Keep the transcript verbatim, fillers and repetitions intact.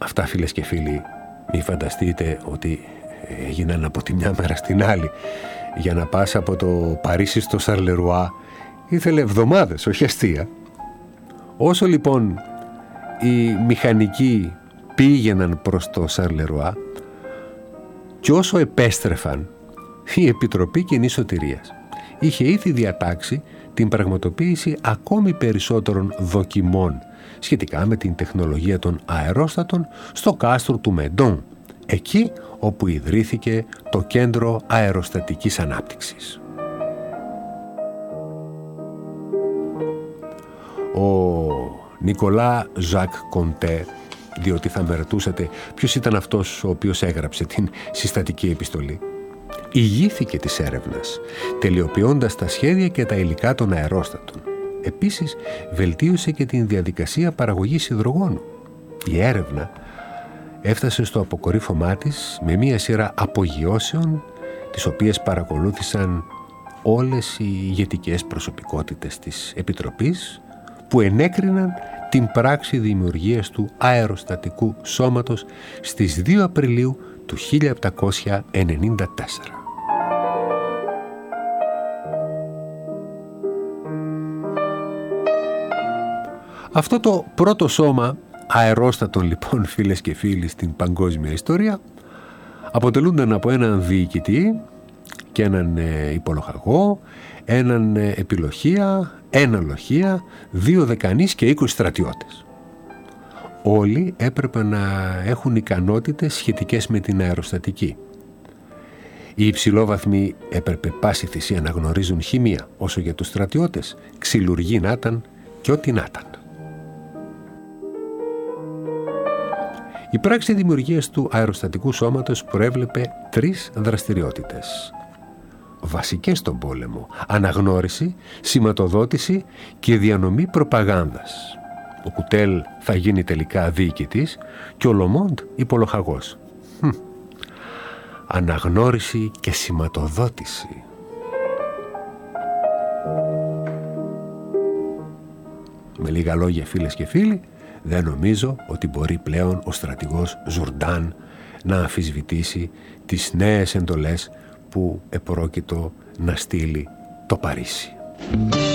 Αυτά, φίλες και φίλοι, μη φανταστείτε ότι έγιναν από τη μια μέρα στην άλλη. Για να πας από το Παρίσι στο Σαρλερουά ήθελε εβδομάδες, όχι αστεία. Όσο λοιπόν οι μηχανικοί πήγαιναν προς το Σαρλερουά και όσο επέστρεφαν, η Επιτροπή Κοινής Σωτηρίας είχε ήδη διατάξει την πραγματοποίηση ακόμη περισσότερων δοκιμών σχετικά με την τεχνολογία των αερόστατων στο κάστρο του Μεντόν, εκεί όπου ιδρύθηκε το Κέντρο Αεροστατικής Ανάπτυξης. Ο Νικολά Ζακ Κοντέ, διότι θα με ρωτούσατε ποιος ήταν αυτός ο οποίος έγραψε την συστατική επιστολή, ηγήθηκε της έρευνας, τελειοποιώντας τα σχέδια και τα υλικά των αερόστατων. Επίσης, βελτίωσε και την διαδικασία παραγωγής υδρογόνου. Η έρευνα έφτασε στο αποκορύφωμά της με μία σειρά απογειώσεων, τις οποίες παρακολούθησαν όλες οι ηγετικές προσωπικότητες της Επιτροπής, που ενέκριναν την πράξη δημιουργίας του αεροστατικού σώματος στις δύο Απριλίου του χίλια επτακόσια ενενήντα τέσσερα. Αυτό το πρώτο σώμα αερόστατων, λοιπόν, φίλες και φίλοι, στην παγκόσμια ιστορία αποτελούνταν από έναν διοικητή και έναν ε, υπολοχαγό, έναν ε, επιλοχεία, ένα λοχεία, δύο δεκανείς και είκοσι στρατιώτες. Όλοι έπρεπε να έχουν ικανότητες σχετικές με την αεροστατική. Οι υψηλόβαθμοι έπρεπε πάση θυσία να γνωρίζουν χημεία, όσο για τους στρατιώτες ξυλουργοί να ήταν και ό,τι να ήταν. Η πράξη δημιουργίας του αεροστατικού σώματος προέβλεπε τρεις δραστηριότητες. Βασικές στον πόλεμο: αναγνώριση, σηματοδότηση και διανομή προπαγάνδας. Ο Κουτέλ θα γίνει τελικά διοικητής και ο Λομόντ υπολοχαγός. Hm. Αναγνώριση και σηματοδότηση. Με λίγα λόγια, φίλες και φίλοι, δεν νομίζω ότι μπορεί πλέον ο στρατηγός Ζουρντάν να αμφισβητήσει τις νέες εντολές που επρόκειτο να στείλει το Παρίσι.